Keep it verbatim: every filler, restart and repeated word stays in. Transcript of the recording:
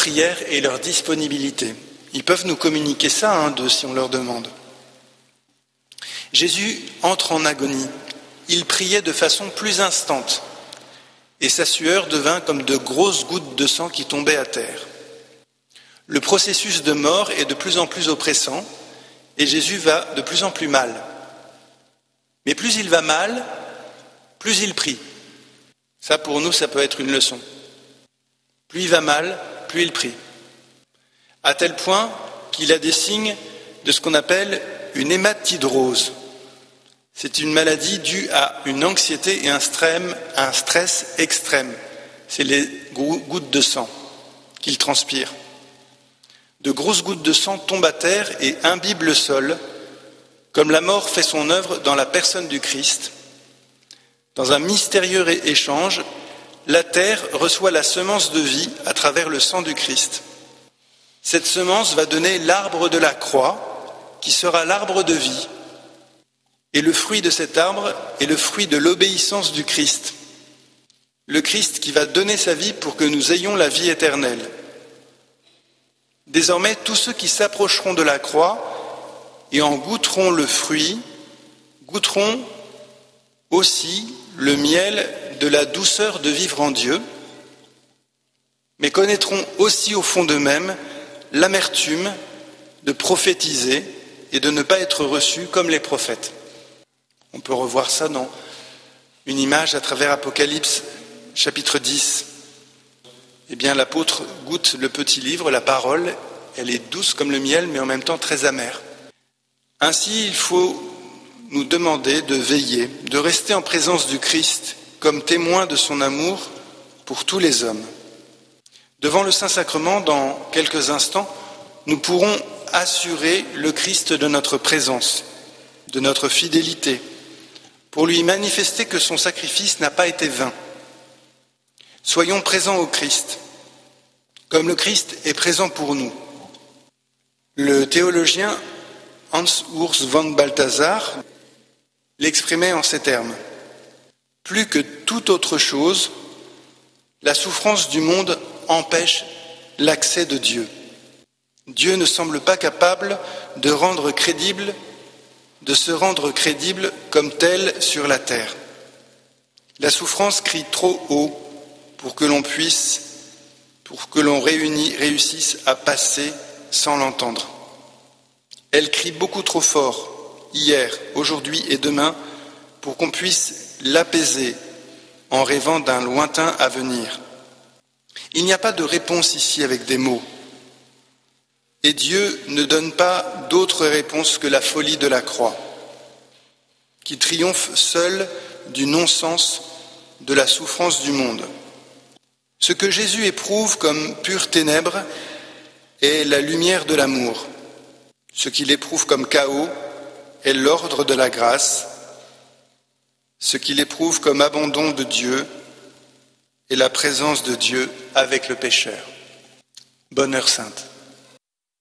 prière et leur disponibilité. Ils peuvent nous communiquer ça, hein, de, si on leur demande. Jésus entre en agonie. Il priait de façon plus instante et sa sueur devint comme de grosses gouttes de sang qui tombaient à terre. Le processus de mort est de plus en plus oppressant et Jésus va de plus en plus mal. Mais plus il va mal, plus il prie. Ça, pour nous, ça peut être une leçon. Plus il va mal, plus il prie. À tel point qu'il a des signes de ce qu'on appelle une hématidrose. C'est une maladie due à une anxiété et un stress extrême. C'est les gouttes de sang qu'il transpire. De grosses gouttes de sang tombent à terre et imbibent le sol, comme la mort fait son œuvre dans la personne du Christ. Dans un mystérieux échange, la terre reçoit la semence de vie à travers le sang du Christ. Cette semence va donner l'arbre de la croix, qui sera l'arbre de vie. Et le fruit de cet arbre est le fruit de l'obéissance du Christ. Le Christ qui va donner sa vie pour que nous ayons la vie éternelle. Désormais, tous ceux qui s'approcheront de la croix et en goûteront le fruit, goûteront aussi le miel de la douceur de vivre en Dieu, mais connaîtront aussi au fond d'eux-mêmes l'amertume de prophétiser et de ne pas être reçus comme les prophètes. On peut revoir ça dans une image à travers Apocalypse, chapitre dix. Eh bien, l'apôtre goûte le petit livre, la parole, elle est douce comme le miel, mais en même temps très amère. Ainsi, il faut nous demander de veiller, de rester en présence du Christ comme témoin de son amour pour tous les hommes. Devant le Saint-Sacrement, dans quelques instants, nous pourrons assurer le Christ de notre présence, de notre fidélité, pour lui manifester que son sacrifice n'a pas été vain. Soyons présents au Christ, comme le Christ est présent pour nous. Le théologien Hans Urs von Balthasar l'exprimait en ces termes. Plus que toute autre chose, la souffrance du monde empêche l'accès de Dieu. Dieu ne semble pas capable de rendre crédible, de se rendre crédible comme tel sur la terre. La souffrance crie trop haut pour que l'on puisse, pour que l'on réunisse, réussisse à passer sans l'entendre. Elle crie beaucoup trop fort, hier, aujourd'hui et demain, pour qu'on puisse l'apaiser en rêvant d'un lointain avenir. Il n'y a pas de réponse ici avec des mots. Et Dieu ne donne pas d'autre réponse que la folie de la croix, qui triomphe seule du non-sens de la souffrance du monde. Ce que Jésus éprouve comme pure ténèbres est la lumière de l'amour. Ce qu'il éprouve comme chaos est l'ordre de la grâce. Ce qu'il éprouve comme abandon de Dieu est la présence de Dieu avec le pécheur. Bonne heure sainte.